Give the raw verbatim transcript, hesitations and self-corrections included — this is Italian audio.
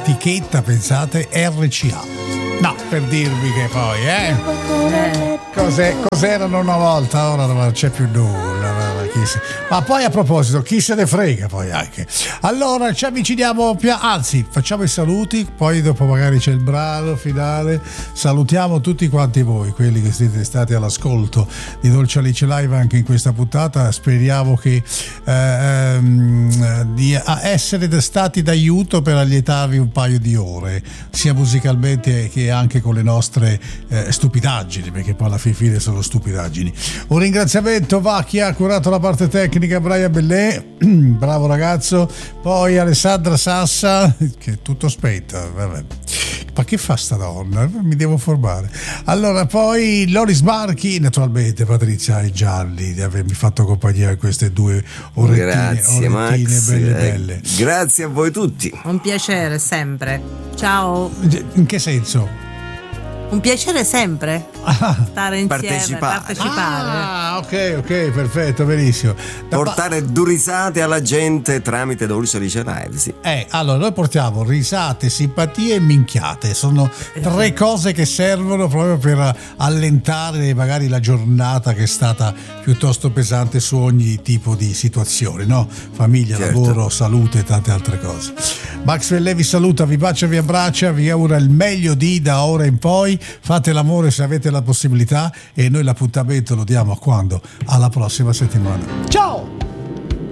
etichetta, pensate, R C A. No, per dirvi che poi, eh? eh. Cos'è, cos'erano una volta, ora non c'è più nulla. Ma poi a proposito, chi se ne frega poi anche. Allora ci avviciniamo, anzi facciamo i saluti, poi dopo magari c'è il brano finale. Salutiamo tutti quanti voi, quelli che siete stati all'ascolto di Dolce Alice Live anche in questa puntata. Speriamo che eh, di essere stati d'aiuto per allietarvi un paio di ore, sia musicalmente che anche con le nostre eh, stupidaggini, perché poi alla fine sono stupidaggini. Un ringraziamento va a chi ha curato la parte tecnica, Brian Bellè, bravo ragazzo. Poi Alessandra Sassa, che è tutto spenta, vabbè. Ma che fa sta donna? Mi devo formare. Allora, poi Loris Marchi, naturalmente Patrizia e Gianni di avermi fatto compagnia in queste due orettine, grazie, orettine Max, belle eh, belle. Grazie a voi tutti. Un piacere sempre. Ciao. In che senso? Un piacere sempre ah, stare insieme, partecipare. partecipare. Ah, ok, ok, perfetto, benissimo. Da portare pa- due risate alla gente tramite Dolce Alice Live, sì. Eh, allora noi portiamo risate, simpatie e minchiate. Sono tre cose che servono proprio per allentare magari la giornata che è stata piuttosto pesante su ogni tipo di situazione, no? Famiglia, certo. Lavoro, salute e tante altre cose. Max Vellè vi saluta, vi bacia, vi abbraccia, vi augura il meglio di da ora in poi. Fate l'amore se avete la possibilità e noi l'appuntamento lo diamo a quando? Alla prossima settimana. Ciao!